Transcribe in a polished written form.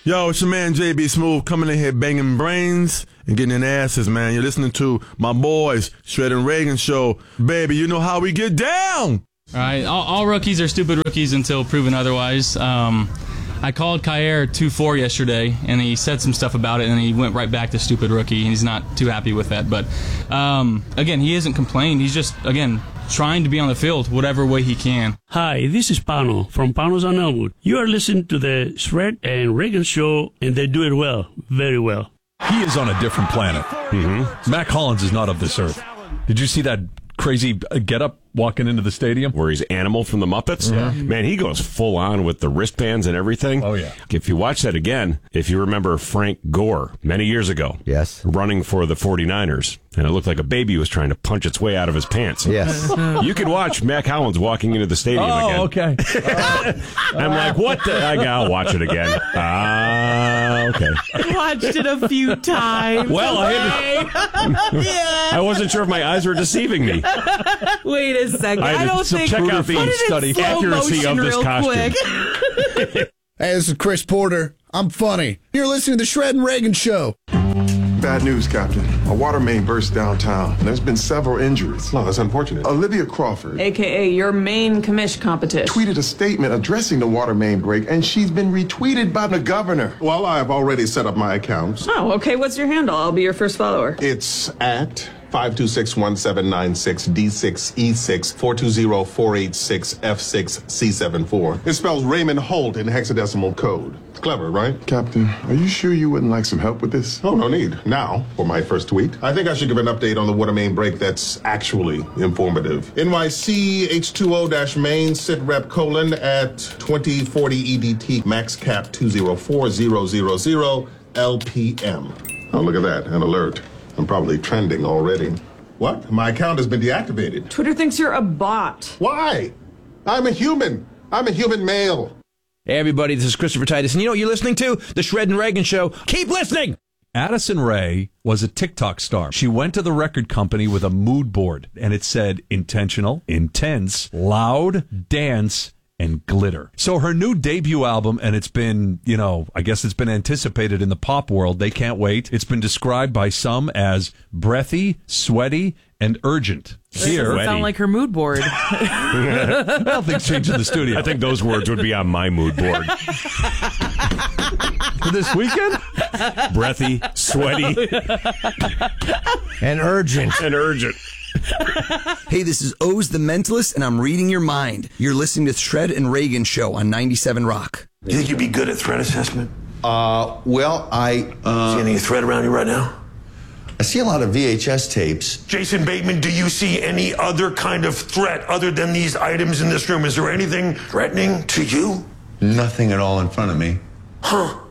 Yo, it's your man JB Smooth coming in here banging brains and getting in asses, man. You're listening to my boys, Shred and Reagan Show. Baby, you know how we get down. All right, all rookies are stupid rookies until proven otherwise. I called Kyer 2-4 yesterday, and he said some stuff about it, and he went right back to stupid rookie, and he's not too happy with that. But, again, he hasn't complained. He's just, again, trying to be on the field whatever way he can. Hi, this is Pano from Panos on Elmwood. You are listening to the Shred and Reagan Show, and they do it well, very well. He is on a different planet. Mm-hmm. Mac Hollins is not of this earth. Did you see that crazy get-up walking into the stadium? Where he's Animal from the Muppets? Yeah. Man, he goes full on with the wristbands and everything. Oh, yeah. If you watch that again, if you remember Frank Gore many years ago. Yes. Running for the 49ers. And it looked like a baby was trying to punch its way out of his pants. Yes. You could watch Mac Hollins walking into the stadium again. Oh, okay. I'm like, what the? I'll watch it again. Okay. Watched it a few times. Well, I wasn't sure if my eyes were deceiving me. Wait a second. I don't think. Check out the accuracy of this costume. Hey, this is Chris Porter. I'm funny. You're listening to the Shred and Reagan Show. Bad news, Captain. A water main burst downtown. There's been several injuries. No, that's unfortunate. Olivia Crawford, AKA your main commish competition, tweeted a statement addressing the water main break, and she's been retweeted by the governor. Well, I have already set up my accounts. Oh, okay. What's your handle? I'll be your first follower. It's at 526-1796-D6E6-420-486-F6C74. It spells Raymond Holt in hexadecimal code. It's clever, right? Captain, are you sure you wouldn't like some help with this? Oh, no need. Now, for my first tweet, I think I should give an update on the water main break that's actually informative. NYC H2O-main sitrep colon at 2040 EDT max cap 204000 LPM. Oh, look at that, an alert. I'm probably trending already. What? My account has been deactivated. Twitter thinks you're a bot. Why? I'm a human. I'm a human male. Hey, everybody, this is Christopher Titus, and you know what you're listening to? The Shred and Reagan Show. Keep listening! Addison Rae was a TikTok star. She went to the record company with a mood board, and it said intentional, intense, loud, dance, and glitter. So her new debut album, and it's been, I guess it's been anticipated in the pop world. They can't wait. It's been described by some as breathy, sweaty, and urgent. Here, doesn't sound like her mood board. Well, things change in the studio. I think those words would be on my mood board. For this weekend? Breathy, sweaty, and urgent. Hey, this is Oz the Mentalist, and I'm reading your mind. You're listening to Shred and Reagan Show on 97 Rock. You think you'd be good at threat assessment? Well, I... See any threat around you right now? I see a lot of VHS tapes. Jason Bateman, do you see any other kind of threat other than these items in this room? Is there anything threatening to you? Nothing at all in front of me. Huh.